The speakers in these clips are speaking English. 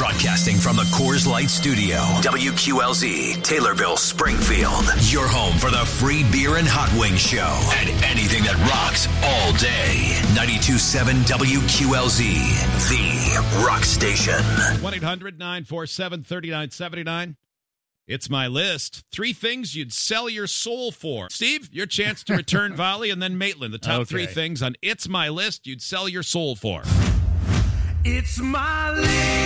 Broadcasting from the Coors Light Studio, WQLZ, Taylorville, Springfield. Your home for the free beer and hot wing show and anything that rocks all day. 92.7 WQLZ, the rock station. 1-800-947-3979. It's my list. 3 things you'd sell your soul for. Steve, your chance to return volley, and then Maitland, the top 3 things on It's My List you'd sell your soul for. It's my list.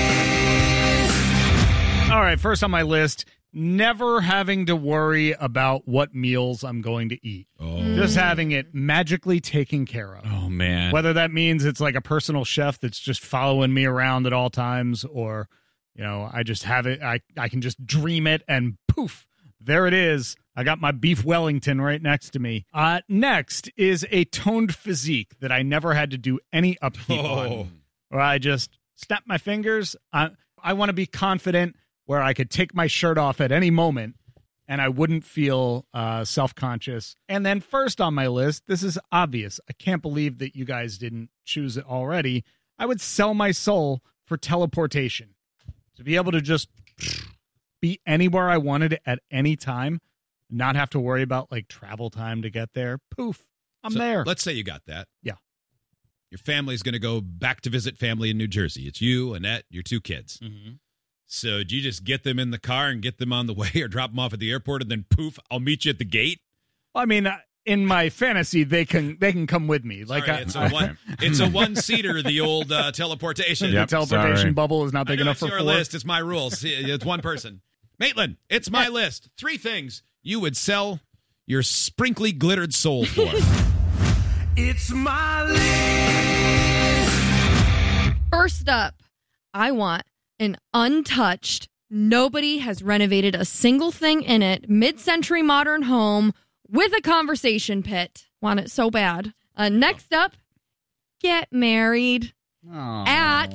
All right, first on my list, never having to worry about what meals I'm going to eat. Just having it magically taken care of. Oh, man. Whether that means it's like a personal chef that's just following me around at all times, or, you know, I just have it, I can just dream it, and poof, there it is. I got my beef Wellington right next to me. Next is a toned physique that I never had to do any upkeep on. Where I just snap my fingers. I want to be confident where I could take my shirt off at any moment and I wouldn't feel self-conscious. And then first on my list, this is obvious. I can't believe that you guys didn't choose it already. I would sell my soul for teleportation. To be able to just be anywhere I wanted at any time, not have to worry about like travel time to get there. Poof, I'm there. Let's say you got that. Yeah. Your family's going to go back to visit family in New Jersey. It's you, Annette, your 2 kids. Mm-hmm. So do you just get them in the car and get them on the way, or drop them off at the airport and then poof, I'll meet you at the gate? Well, I mean, in my fantasy, they can come with me. Like it's a one-seater, the old teleportation. The teleportation bubble is not big enough for your 4. list. It's my rules. It's one person. Maitland, it's my list. 3 things you would sell your sprinkly glittered soul for. It's my list. First up, I want an untouched, nobody has renovated a single thing in it, mid-century modern home with a conversation pit. Want it so bad. Next up, get married at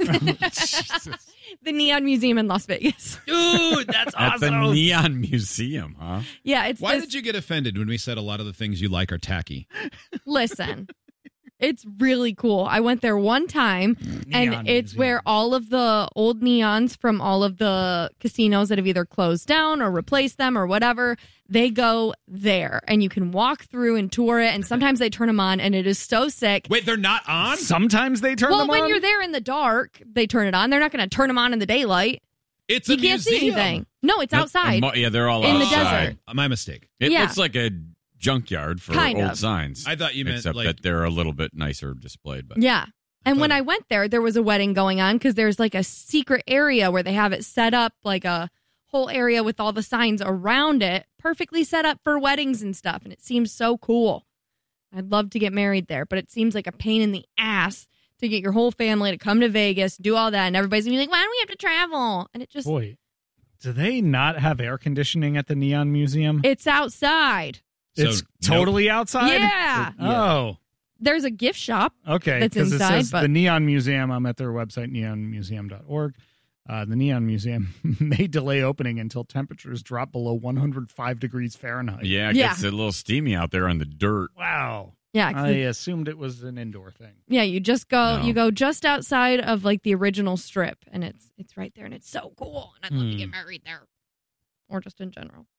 the Neon Museum in Las Vegas. Dude, that's awesome. At the Neon Museum, huh? Yeah. Why did you get offended when we said a lot of the things you like are tacky? Listen, it's really cool. I went there one time, and it's where all of the old neons from all of the casinos that have either closed down or replaced them or whatever, they go there. And you can walk through and tour it, and sometimes they turn them on, and it is so sick. Wait, they're not on? Sometimes they turn them on? Well, when you're there in the dark, they turn it on. They're not going to turn them on in the daylight. It's you can't see anything. No, it's outside. Yeah, they're all in outside. the desert. My mistake. It looks like a junkyard for kind old of signs. I thought you meant except that they're a little bit nicer displayed. But yeah. And when I went there was a wedding going on because there's like a secret area where they have it set up, like a whole area with all the signs around it, perfectly set up for weddings and stuff. And it seems so cool. I'd love to get married there, but it seems like a pain in the ass to get your whole family to come to Vegas, do all that, and everybody's going to be like, why do we have to travel? And it just... Boy, do they not have air conditioning at the Neon Museum? It's outside. It's totally outside? Yeah. Oh. There's a gift shop. Okay. That's Because it inside. says the Neon Museum. I'm at their website, neonmuseum.org. The Neon Museum may delay opening until temperatures drop below 105 degrees Fahrenheit. Yeah, it gets a little steamy out there on the dirt. Wow. Yeah. I assumed it was an indoor thing. Yeah, you just go, you go just outside of like the original strip, and it's right there, and it's so cool, and I'd love to get married there, or just in general.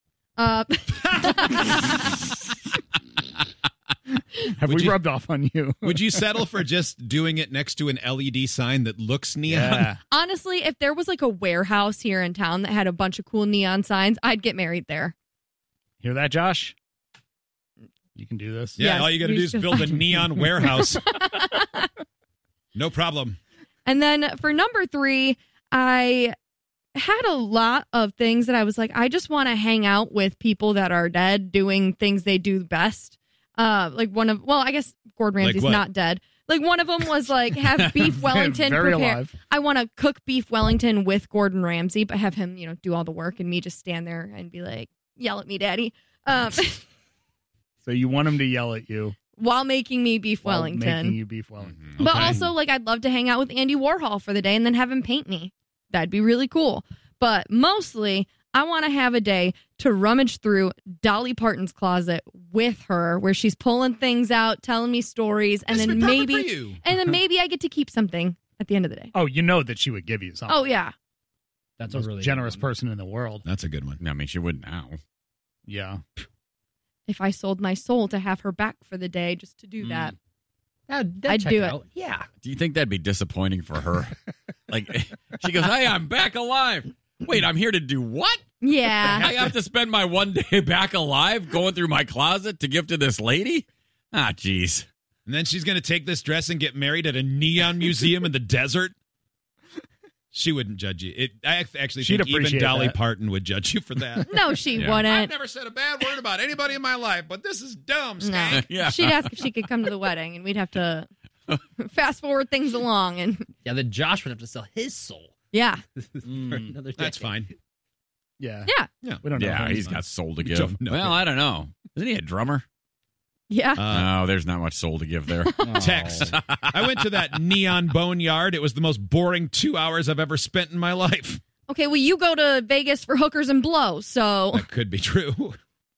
Have we rubbed off on you? Would you settle for just doing it next to an LED sign that looks neon? Yeah. Honestly, if there was like a warehouse here in town that had a bunch of cool neon signs, I'd get married there. Hear that, Josh? You can do this. Yeah, all you got to do is build a neon warehouse. No problem. And then for number 3, I had a lot of things that I was like, I just want to hang out with people that are dead doing things they do best. I guess Gordon Ramsay's not dead. Like one of them was like have beef Wellington Very prepared. alive. I want to cook beef Wellington with Gordon Ramsay, but have him, do all the work and me just stand there and be like, yell at me, daddy. So you want him to yell at you while making me beef Wellington. Making you beef Wellington. Mm-hmm. But also, I'd love to hang out with Andy Warhol for the day and then have him paint me. That'd be really cool. But mostly, I want to have a day to rummage through Dolly Parton's closet with her, where she's pulling things out, telling me stories, and then maybe I get to keep something. at the end of the day. Oh, you know that she would give you something. Oh, yeah. That's a Most really generous good one. person in the world. That's a good one. I mean, she would now. Yeah. If I sold my soul to have her back for the day just to do that. That'd I'd check do it. out. Yeah. Do you think that'd be disappointing for her? Like, she goes, "Hey, I'm back alive." Wait, I'm here to do what? Yeah. I have to spend my one day back alive going through my closet to give to this lady? Ah, jeez. And then she's going to take this dress and get married at a neon museum in the desert. She wouldn't judge you. I actually She'd think even appreciate Dolly that. Parton would judge you for that. No, she Yeah. I've wouldn't. never said a bad word about anybody in my life, but this is dumb, No. Skank. Yeah. She'd ask if she could come to the wedding, and we'd have to fast forward things along. And Yeah, then Josh would have to sell his soul yeah. for another day. That's fine. Yeah. Yeah. We don't know. Yeah, him. he's got soul to We give. don't know. Well, I don't know. Isn't he a drummer? Yeah. No, there's not much soul to give there. Text. I went to that neon boneyard. It was the most boring 2 hours I've ever spent in my life. Okay, well, you go to Vegas for hookers and blow, so That could be true.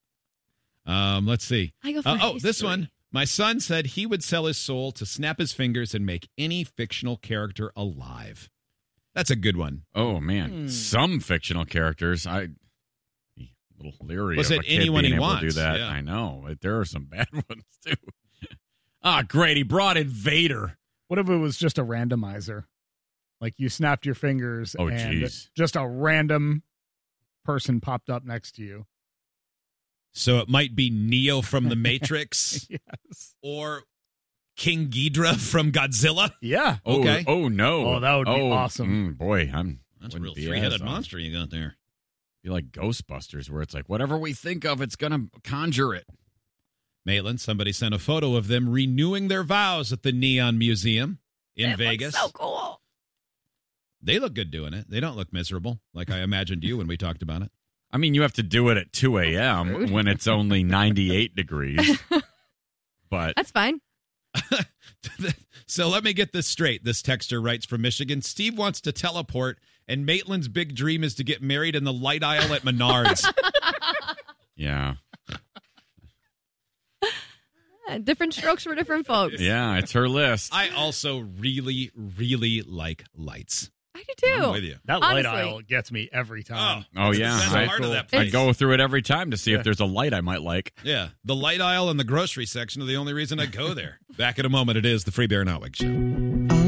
Let's see. I go for This history. one. My son said he would sell his soul to snap his fingers and make any fictional character alive. That's a good one. Oh, man. Some fictional characters, a little leery Was of it a kid anyone being he able to wants? do that. Yeah. I know. There are some bad ones, too. Great. He brought in Vader. What if it was just a randomizer? Like you snapped your fingers Oh, and jeez. just a random person popped up next to you. So it might be Neo from The Matrix Yes. or King Ghidorah from Godzilla. Yeah. Okay. Oh, no. Oh, that would be awesome. Boy, That's a wouldn't real be three-headed as, monster you got there. Be like Ghostbusters, where it's like, whatever we think of, it's going to conjure it. Maitland, somebody sent a photo of them renewing their vows at the Neon Museum in That Vegas. looks so cool. They look good doing it. They don't look miserable like I imagined you when we talked about it. I mean, you have to do it at 2 a.m. when it's only 98 degrees. But That's fine. So let me get this straight. This texter writes from Michigan. Steve wants to teleport, and Maitland's big dream is to get married in the light aisle at Menards. yeah. Different strokes for different folks. Yeah, it's her list. I also really, really like lights. I do too. I'm with you. That light Honestly. aisle gets me every time. Oh, yeah. That's I- the heart of that I place. go through it every time to see if there's a light I might like. Yeah, the light aisle and the grocery section are the only reason I go there. Back in a moment, it is the Free Beer and Hotwig Show.